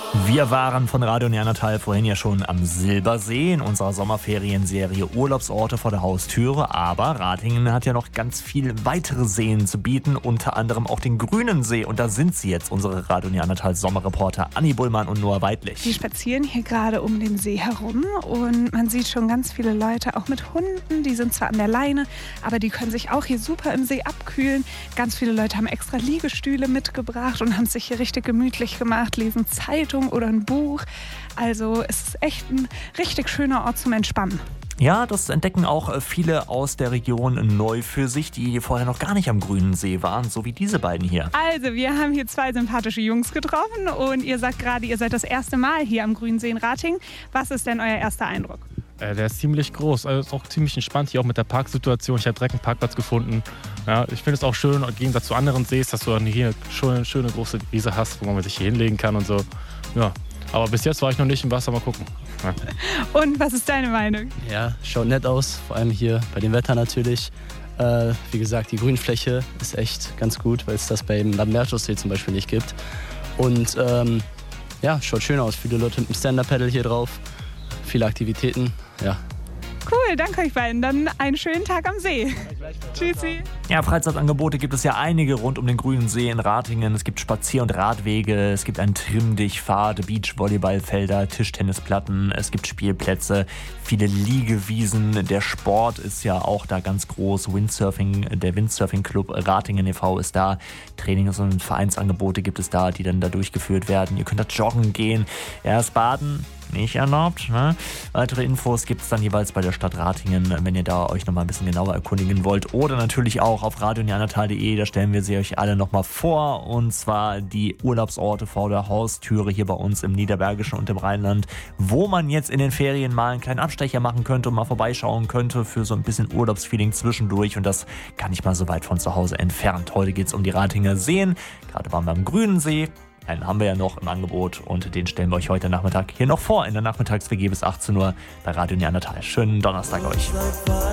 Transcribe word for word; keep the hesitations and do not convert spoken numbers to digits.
Wir waren von Radio Neandertal vorhin ja schon am Silbersee in unserer Sommerferienserie Urlaubsorte vor der Haustüre. Aber Ratingen hat ja noch ganz viele weitere Seen zu bieten, unter anderem auch den Grünen See. Und da sind sie jetzt, unsere Radio Neandertal Sommerreporter Anni Bullmann und Noah Weidlich. Die spazieren hier gerade um den See herum und man sieht schon ganz viele Leute, auch mit Hunden. Die sind zwar an der Leine, aber die können sich auch hier super im See abkühlen. Ganz viele Leute haben extra Liegestühle mitgebracht und haben sich hier richtig gemütlich gemacht, lesen Zeitung oder ein Buch. Also es ist echt ein richtig schöner Ort zum Entspannen. Ja, das entdecken auch viele aus der Region neu für sich, die vorher noch gar nicht am Grünen See waren, so wie diese beiden hier. Also, wir haben hier zwei sympathische Jungs getroffen und ihr sagt gerade, ihr seid das erste Mal hier am Grünen See in Ratingen. Was ist denn euer erster Eindruck? Äh, der ist ziemlich groß, also ist auch ziemlich entspannt hier auch mit der Parksituation. Ich habe direkt einen Parkplatz gefunden. Ja, ich finde es auch schön, im Gegensatz zu anderen Sees, dass du hier schon eine schöne große Wiese hast, wo man sich hier hinlegen kann und so. Ja, aber bis jetzt war ich noch nicht im Wasser, mal gucken. Ja. Und was ist deine Meinung? Ja, schaut nett aus, vor allem hier bei dem Wetter natürlich. Äh, wie gesagt, die Grünfläche ist echt ganz gut, weil es das beim Lambertussee zum Beispiel nicht gibt. Und ähm, ja, schaut schön aus. Viele Leute mit dem Stand-Up-Paddle hier drauf, viele Aktivitäten, ja. Cool, danke euch beiden. Dann einen schönen Tag am See. Tschüssi. Ja, Freizeitangebote gibt es ja einige rund um den Grünen See in Ratingen. Es gibt Spazier- und Radwege, es gibt einen Trimm-Dich-Pfad, Beach-Volleyballfelder, Tischtennisplatten, es gibt Spielplätze, viele Liegewiesen. Der Sport ist ja auch da ganz groß. Windsurfing, der Windsurfing-Club Ratingen e V ist da. Trainings- und Vereinsangebote gibt es da, die dann da durchgeführt werden. Ihr könnt da joggen gehen. Ja, das Baden nicht erlaubt. Ne? Weitere Infos gibt es dann jeweils bei der Stadt Ratingen, wenn ihr da euch nochmal ein bisschen genauer erkundigen wollt. Oder natürlich auch auf radio neandertal punkt de, da stellen wir sie euch alle nochmal vor. Und zwar die Urlaubsorte vor der Haustüre hier bei uns im Niederbergischen und im Rheinland, wo man jetzt in den Ferien mal einen kleinen Abstecher machen könnte und mal vorbeischauen könnte für so ein bisschen Urlaubsfeeling zwischendurch. Und das gar nicht mal so weit von zu Hause entfernt. Heute geht es um die Ratinger Seen. Gerade waren wir am Grünen See. Einen haben wir ja noch im Angebot und den stellen wir euch heute Nachmittag hier noch vor in der Nachmittags-W G bis achtzehn Uhr bei Radio Neandertal. Schönen Donnerstag euch.